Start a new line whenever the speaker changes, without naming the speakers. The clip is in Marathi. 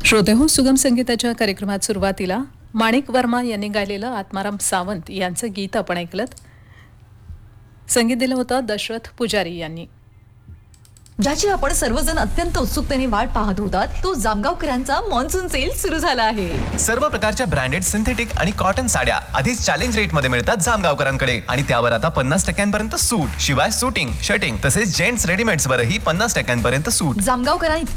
श्रोते हो, सुगम संगीताच्या कार्यक्रमात सुरुवातीला माणिक वर्मा यांनी गायलेलं आत्माराम सावंत यांचं गीत आपण ऐकलं. संगीत दिलं होतं दशरथ पुजारी यांनी.
ज्याची आपण सर्वजण अत्यंत उत्सुकतेने वाट पाहत होतात, तो जामगावकरांचा मॉन्सून सेल सुरू झाला आहे.
सर्व प्रकारच्या ब्रँडेड सिंथेटिक आणि कॉटन साड्या आधीच चॅलेंज रेट मध्ये मिळतात जामगावकरांकडे. आणि त्यावर आता 50% सूट. शिवाय सुटिंग, शर्टिंग तसेच जेंट्स रेडीमेड्स वरही 50% सूट.
जामगावकरांनी